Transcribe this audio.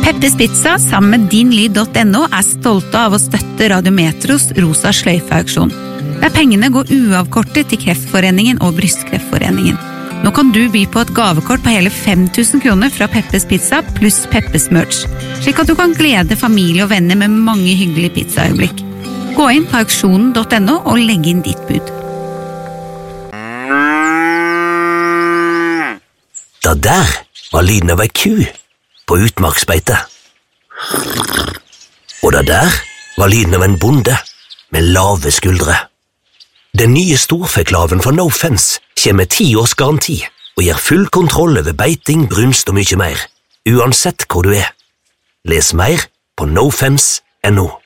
Peppes Pizza sammen med dinlyd.no stolte av å støtte Radiometros Rosa sløyfe-auksjon, der pengene går uavkortet til Kreftforeningen og Brystkreftforeningen. Nå kan du by på et gavekort på hele 5.000 kroner fra Peppes Pizza pluss Peppes merch, slik at du kan glede familie og venner med mange hyggelige pizzaøyeblikk. Gå inn på auksjonen.no og legg inn ditt bud. Det der var lyden av ei ku på utmarksbeite. Og det der var lyden av en bonde med lave skuldre. Den nye storfeklaven fra No Fence kommer med 10 års garanti og gir full kontroll over beiting, brunst og mye mer, uansett hvor du er. Les mer på nofence.no.